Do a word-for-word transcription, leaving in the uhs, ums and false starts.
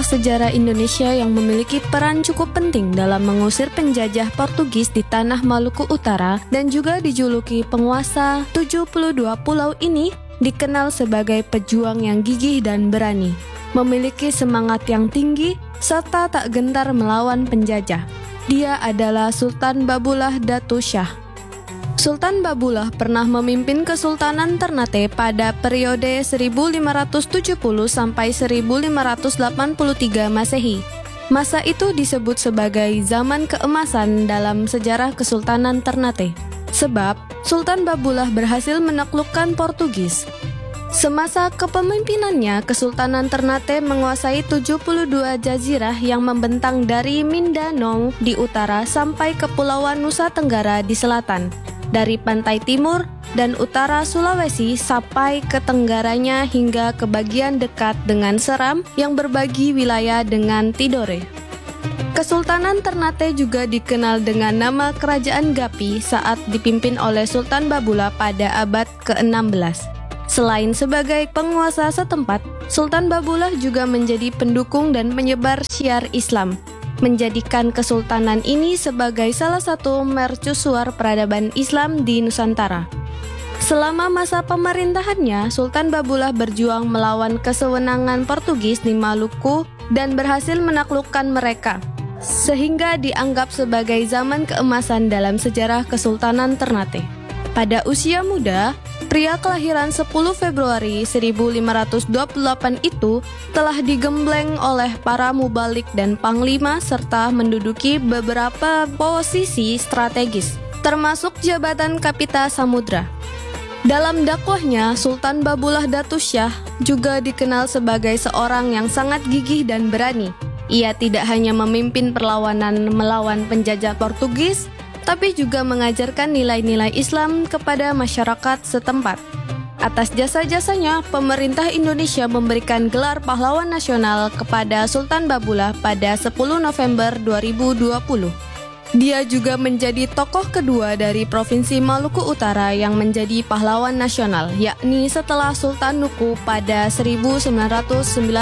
tokoh sejarah Indonesia yang memiliki peran cukup penting dalam mengusir penjajah Portugis di tanah Maluku Utara dan juga dijuluki penguasa tujuh puluh dua pulau ini, dikenal sebagai pejuang yang gigih dan berani, memiliki semangat yang tinggi, serta tak gentar melawan penjajah. Dia adalah Sultan Babulah Datu Syah. Sultan Babulah pernah memimpin Kesultanan Ternate pada periode seribu lima ratus tujuh puluh sampai seribu lima ratus delapan puluh tiga Masehi. Masa itu disebut sebagai zaman keemasan dalam sejarah Kesultanan Ternate, sebab Sultan Babulah berhasil menaklukkan Portugis. Semasa kepemimpinannya, Kesultanan Ternate menguasai tujuh puluh dua jazirah yang membentang dari Mindanao di utara sampai Kepulauan Nusa Tenggara di selatan, dari pantai timur dan utara Sulawesi sampai ke tenggaranya hingga ke bagian dekat dengan Seram yang berbagi wilayah dengan Tidore. Kesultanan Ternate juga dikenal dengan nama Kerajaan Gapi saat dipimpin oleh Sultan Babulah pada abad ke-enam belas. Selain sebagai penguasa setempat, Sultan Babulah juga menjadi pendukung dan penyebar syiar Islam, menjadikan kesultanan ini sebagai salah satu mercusuar peradaban Islam di Nusantara. Selama masa pemerintahannya, Sultan Babulah berjuang melawan kesewenangan Portugis di Maluku dan berhasil menaklukkan mereka, sehingga dianggap sebagai zaman keemasan dalam sejarah Kesultanan Ternate. Pada usia muda, pria kelahiran sepuluh Februari seribu lima ratus dua puluh delapan itu telah digembleng oleh para mubalik dan panglima serta menduduki beberapa posisi strategis, termasuk jabatan Kapita Samudra. Dalam dakwahnya, Sultan Babulah Datu Syah juga dikenal sebagai seorang yang sangat gigih dan berani. Ia tidak hanya memimpin perlawanan melawan penjajah Portugis, tapi juga mengajarkan nilai-nilai Islam kepada masyarakat setempat. Atas jasa-jasanya, pemerintah Indonesia memberikan gelar pahlawan nasional kepada Sultan Babulah pada sepuluh November dua ribu dua puluh. Dia juga menjadi tokoh kedua dari Provinsi Maluku Utara yang menjadi pahlawan nasional, yakni setelah Sultan Nuku pada seribu sembilan ratus sembilan puluh